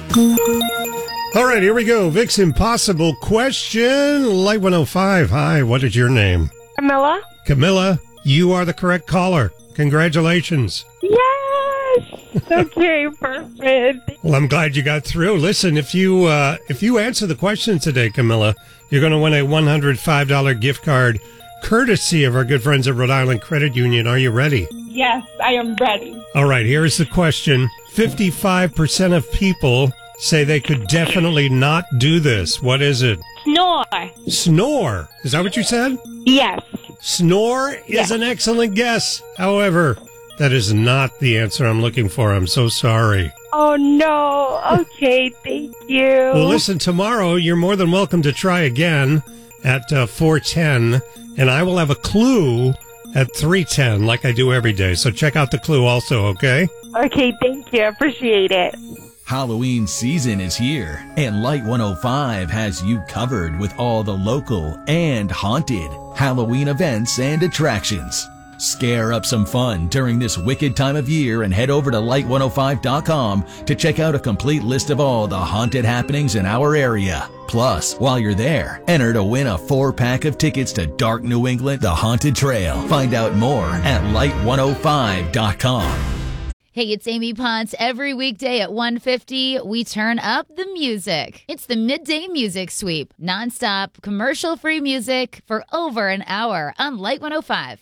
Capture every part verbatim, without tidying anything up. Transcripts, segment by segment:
All right, here we go. Vic's Impossible Question. Light one oh five. Hi, what is your name? Camilla. Camilla, you are the correct caller. Congratulations. Yes! Okay, perfect. Well, I'm glad you got through. Listen, if you uh, if you answer the question today, Camilla, you're going to win a one hundred five dollars gift card courtesy of our good friends at Rhode Island Credit Union. Are you ready? Yes, I am ready. All right, here is the question. fifty-five percent of people say they could definitely not do this. What is it? Snore. Snore. Is that what you said? Yes. Snore is Yes. an excellent guess. However, that is not the answer I'm looking for. I'm so sorry. Oh, no. Okay, thank you. Well, listen, tomorrow you're more than welcome to try again at uh, four ten, and I will have a clue at three ten like I do every day. So check out the clue also, okay? Okay, thank you. Appreciate it. Halloween season is here, and Light one oh five has you covered with all the local and haunted Halloween events and attractions. Scare up some fun during this wicked time of year and head over to light one oh five dot com to check out a complete list of all the haunted happenings in our area. Plus, while you're there, enter to win a four-pack of tickets to Dark New England, The Haunted Trail. Find out more at light one oh five dot com. Hey, it's Amy Ponce. Every weekday at one fifty, we turn up the music. It's the Midday Music Sweep. Non-stop, commercial-free music for over an hour on Light one oh five.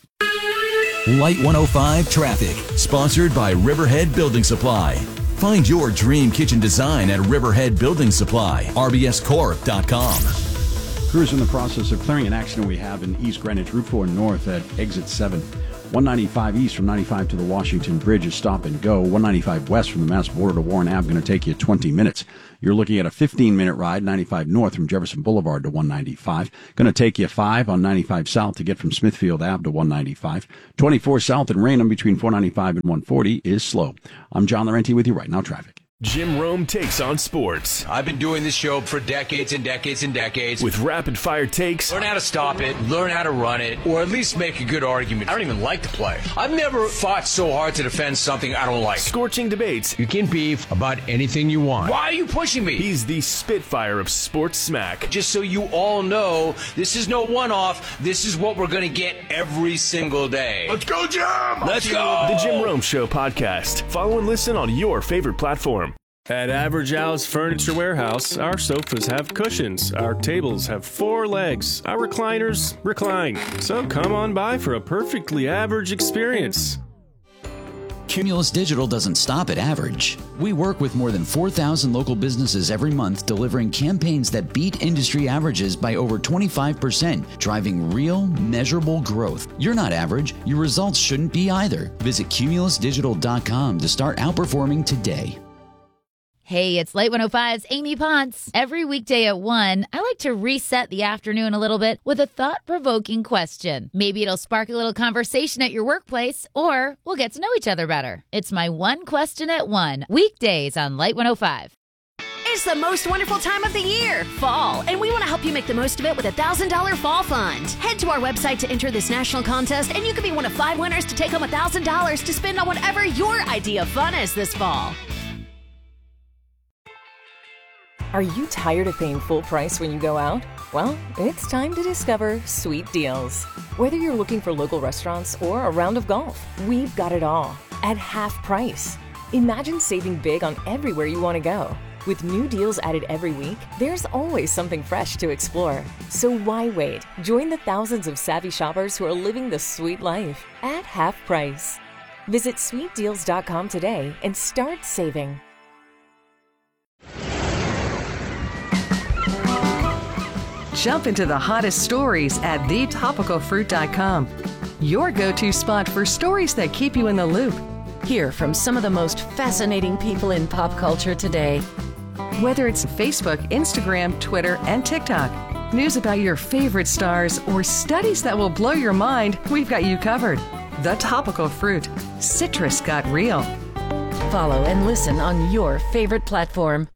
Light one oh five Traffic, sponsored by Riverhead Building Supply. Find your dream kitchen design at Riverhead Building Supply, r b s corp dot com. Crews in the process of clearing an accident we have in East Greenwich, Route four North at exit seven. one ninety-five East from ninety-five to the Washington Bridge is stop and go. one ninety-five West from the Mass border to Warren Avenue going to take you twenty minutes. You're looking at a fifteen-minute ride, ninety-five North from Jefferson Boulevard to one ninety-five. Going to take you five on ninety-five South to get from Smithfield Ave to one ninety-five. twenty-four South and Raynham between four ninety-five and one forty is slow. I'm John Laurenti with you right now, traffic. Jim Rome takes on sports. I've been doing this show for decades and decades and decades. With rapid-fire takes. Learn how to stop it, learn how to run it, or at least make a good argument. I don't even like to play. I've never fought so hard to defend something I don't like. Scorching debates. You can beef about anything you want. Why are you pushing me? He's the Spitfire of sports smack. Just so you all know, this is no one-off. This is what we're going to get every single day. Let's go, Jim! Let's go! The Jim Rome Show podcast. Follow and listen on your favorite platform. At Average Al's Furniture Warehouse, our sofas have cushions, our tables have four legs, our recliners recline. So come on by for a perfectly average experience. Cumulus Digital doesn't stop at average. We work with more than four thousand local businesses every month, delivering campaigns that beat industry averages by over twenty-five percent, driving real, measurable growth. You're not average. Your results shouldn't be either. Visit cumulus digital dot com to start outperforming today. Hey, it's Light one oh five's Amy Ponce. Every weekday at one, I like to reset the afternoon a little bit with a thought-provoking question. Maybe it'll spark a little conversation at your workplace, or we'll get to know each other better. It's my one question at one, weekdays on Light one oh five. It's the most wonderful time of the year, fall, and we want to help you make the most of it with a one thousand dollars Fall Fund. Head to our website to enter this national contest, and you could be one of five winners to take home one thousand dollars to spend on whatever your idea of fun is this fall. Are you tired of paying full price when you go out? Well, it's time to discover Sweet Deals. Whether you're looking for local restaurants or a round of golf, we've got it all at half price. Imagine saving big on everywhere you want to go. With new deals added every week, there's always something fresh to explore. So why wait? Join the thousands of savvy shoppers who are living the sweet life at half price. Visit sweet deals dot com today and start saving. Jump into the hottest stories at the topical fruit dot com. Your go-to spot for stories that keep you in the loop. Hear from some of the most fascinating people in pop culture today. Whether it's Facebook, Instagram, Twitter, and TikTok, news about your favorite stars, or studies that will blow your mind, we've got you covered. The Topical Fruit. Citrus got real. Follow and listen on your favorite platform.